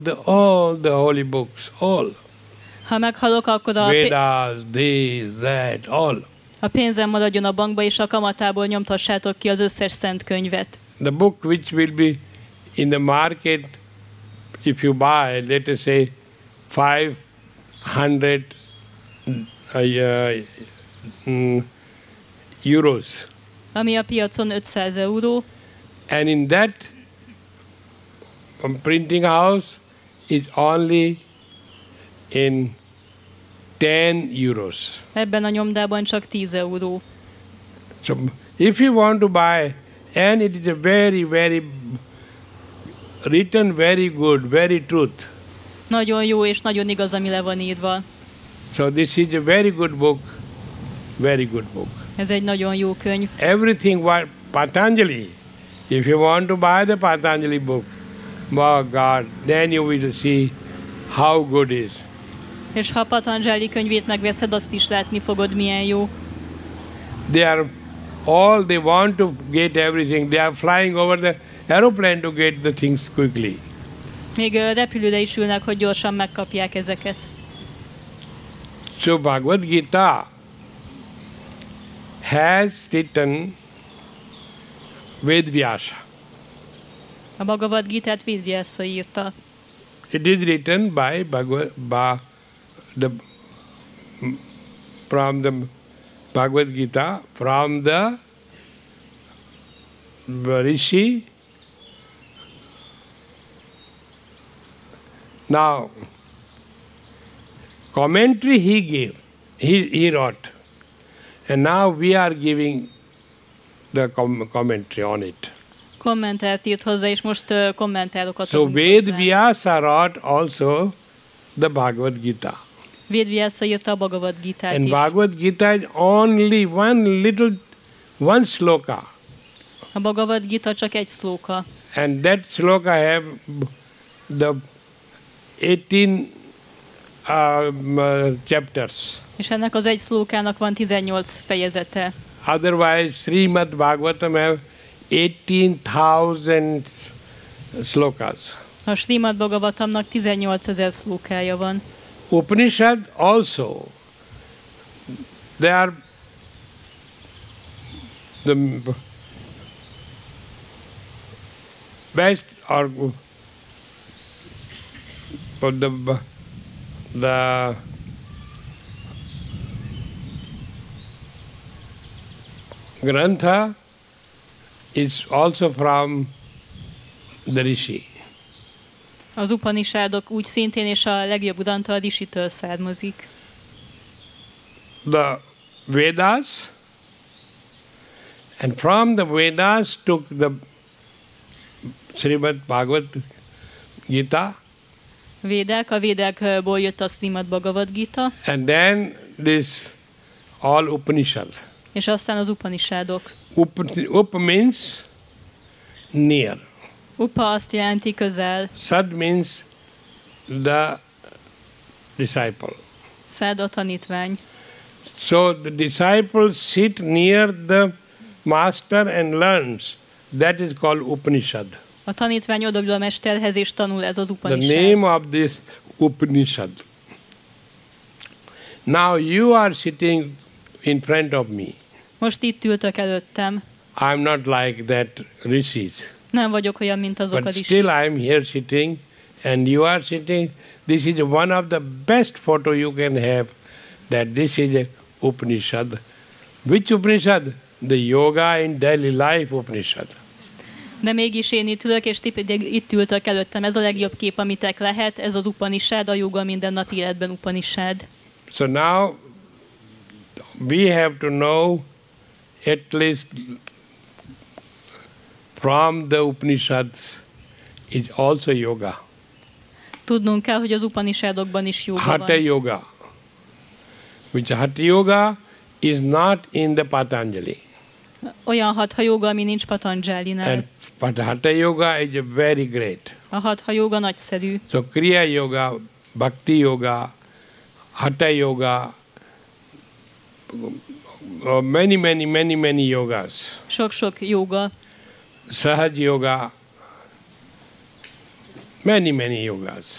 all the holy books, all. Ha meghalok, akkor Vedas, this, that, all. a pénzem maradjon a bankba, és a kamatából nyomtassátok ki az összes szent könyvet. The book which will be in the market, if you buy, let us say, 500 euros. Ami a piacon 500 euró, And in that printing house is only in 10 euros. ebben a nyomdában csak 10 euró. So if you want to buy, and it is a very, very written, very good, very truth. Nagyon jó és nagyon igaz, ami le van írva. So this is a very good book, very good book. Ez egy nagyon jó könyv. Everything what Patanjali, if you want to buy the Patanjali book, oh God, then you will see how good is. És ha Patanjali könyvét megveszed, azt is látni fogod, milyen jó. They want to get everything. They are flying over the aeroplane to get the things quickly. Még repülőre is ülnek, hogy gyorsan megkapják ezeket. So Bhagavad Gita has written Vedvyasa. A Bhagavad Gitát Védvyasa írta. It is written by from the Bhagavad Gita, from the Rishi. Now, commentary he gave, he wrote, and now we are giving the commentary on it. Kommentárt írt hozzá, és most kommentárokat So adunk hozzá. Vedvyasa wrote also the Bhagavad Gita. Védvyasa írta a Bhagavad Gitát And is. Bhagavad Gita is only one sloka. A Bhagavad Gita csak egy szlóka. And that sloka have the 18 chapters. És ennek az egy szlókának van 18 fejezete. Otherwise, Srimad Bhagavatam have 18,000 slokas. A Srimad Bhagavatamnak 18 000 szlókája van. Upanishad also. They are the best or the Grantha is also from the Rishi. Az Upanishadok úgy szintén, és a legjobb Grantha a Rishitől származik. The Vedas, and from the Vedas took the Srimad Bhagavad Gita, Védák, a Védákból jött a Srimad Bhagavad Gita, and then this all Upanishad. és aztán az Upanishadok. Up means near. Upa azt jelenti közel, Sad means the disciple. Szád a tanítvány. So the disciple sit near the master and learns. That is called Upanishad. A tanítvány odaül a mesterhez és tanul, ez az The Upanishad. name of this Upanishad. Now you are sitting in front of me. Most itt ültök előttem. I'm not like that rishis. Nem vagyok olyan, mint azok a But rishik. still I am here sitting and you are sitting. This is one of the best photo you can have, that this is a Upanishad. Which Upanishad? The Yoga in Daily Life Upanishad. De mégis én itt ülök, és ti pedig itt ültök előttem. Ez a legjobb kép, amitek lehet. Ez az Upanishad, a joga mindennapi életben Upanishad. So now we have to know at least from the Upanishads is also yoga. Tudnunk kell, hogy az Upanishadokban is joga Hatha van. yoga. Which Hatha yoga is not in the Patanjali. Olyan hatha joga, ami nincs Patanjalinál. But Hatha yoga is a very great. A hatha joga nagyszerű. So Kriya yoga, Bhakti yoga, Hatha yoga, many yogas. Sok-sok joga. Sahaj yoga, many yogas.